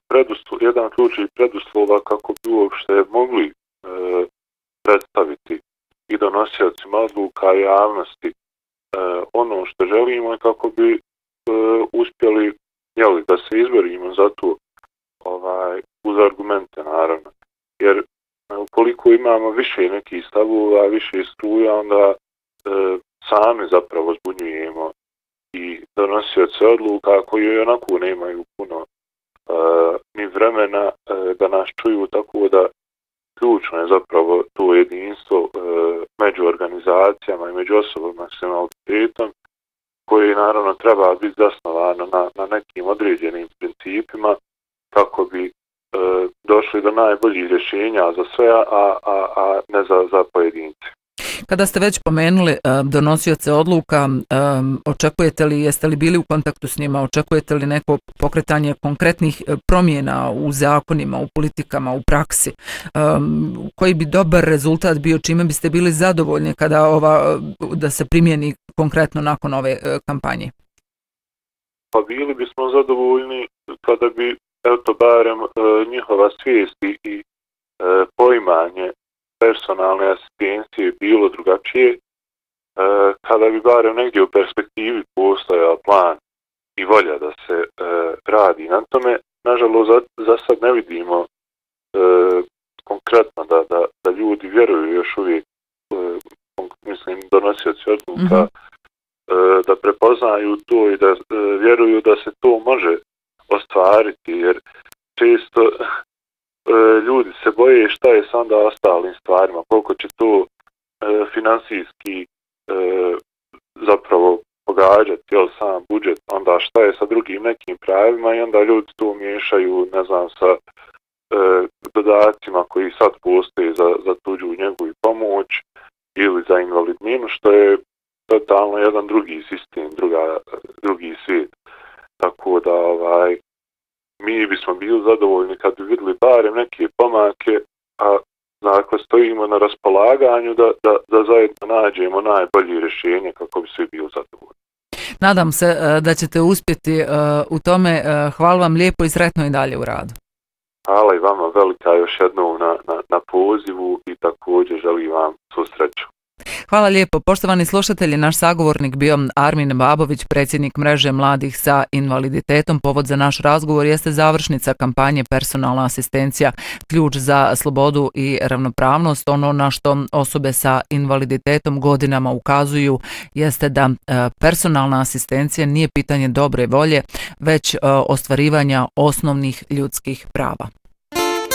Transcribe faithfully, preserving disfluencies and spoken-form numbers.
preduslov, jedan ključnih preduslova kako bi uopšte mogli e, predstaviti i donosiocima odluka i javnosti e, ono što želimo i kako bi e, uspjeli jeli, da se izborimo za to ovaj, uz argumente naravno. Jer ukoliko imamo više nekih stavova, više struja, onda e, sami zapravo zbunjujemo i donosioce odluka koji onako nemaju puno e, ni vremena e, da nas čuju, tako da ključno je zapravo to jedinstvo e, među organizacijama i među osobama s invaliditetom, koje naravno treba biti zasnovano na, na nekim određenim principima kako bi e, došli do najboljih rješenja za sve, a, a, a ne za, za pojedince. Kada ste već pomenuli uh, donosioce odluka, um, očekujete li, jeste li bili u kontaktu s njima, očekujete li neko pokretanje konkretnih promjena u zakonima, u politikama, u praksi? Um, koji bi dobar rezultat bio, čime biste bili zadovoljni kada ova, da se primjeni konkretno nakon ove uh, kampanje? Pa bili bismo zadovoljni kada bi, eto, barem uh, njihova svijest i uh, poimanje personalne asistencije bilo drugačije, e, kada bi barem negdje u perspektivi postojao plan i volja da se e, radi na tome. Nažalost, za, za sad ne vidimo e, konkretno da, da, da ljudi vjeruju još uvijek, e, mislim, donosioci odluka, mm-hmm. e, da prepoznaju to i da e, vjeruju da se to može ostvariti, jer često ljudi se boje šta je sa onda ostalim stvarima, koliko će to e, finansijski e, zapravo pogađati, jel, sam budžet, onda šta je sa drugim nekim pravima i onda ljudi to miješaju, ne znam, sa e, dodacima koji sad postoje za, za tuđu njegu i pomoć ili za invalidninu, što je totalno jedan drugi sistem, druga, drugi svijet. Tako da, ovaj, mi bismo bili zadovoljni kad bi vidjeli barem neke pomake, a dakle stojimo na raspolaganju da, da, da zajedno nađemo najbolje rješenje kako bi svi bili zadovoljni. Nadam se da ćete uspjeti u tome. Hvala vam lijepo i sretno i dalje u radu. Hvala i vama velika još jednom na, na, na pozivu i također želim vam svu sreću. Hvala lijepo. Poštovani slušatelji, naš sagovornik bio Armin Babović, predsjednik mreže mladih sa invaliditetom. Povod za naš razgovor jeste završnica kampanje Personalna asistencija, ključ za slobodu i ravnopravnost. Ono na što osobe sa invaliditetom godinama ukazuju jeste da personalna asistencija nije pitanje dobre volje, već ostvarivanja osnovnih ljudskih prava.